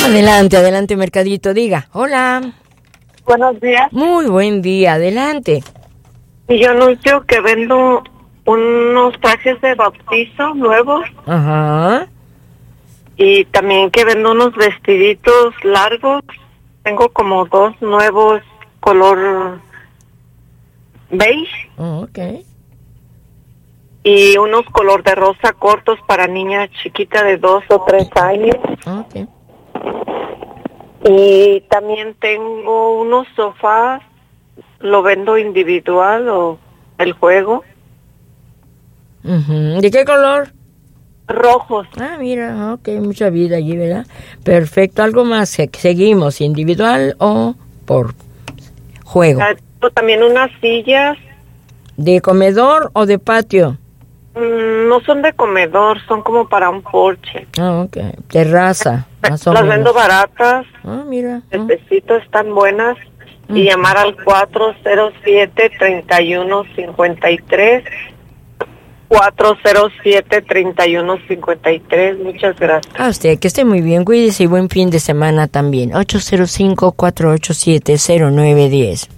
Adelante, adelante, Mercadito, diga. Hola. Buenos días. Muy buen día, adelante. Y yo anuncio que vendo unos trajes de bautizo nuevos. Ajá. Y también que vendo unos vestiditos largos. Tengo como 2 nuevos color beige. Oh, ok. Y unos color de rosa cortos para niña chiquita de 2 o 3 años. Ok. Y también tengo unos sofás. Lo vendo individual o el juego. Uh-huh. ¿De qué color? Rojos. Ah, mira, ok, mucha vida allí, ¿verdad? Perfecto, algo más, seguimos, individual o por juego. Tengo también unas sillas. ¿De comedor o de patio? No son de comedor, son como para un porche. Ah, ok, terraza, más o Las menos. vendo baratas. Ah, mira. Necesito, están buenas. Y llamar al 407-3153. 407-3153. Muchas gracias. A usted, que esté muy bien, cuídese y buen fin de semana también. 805-487-0910.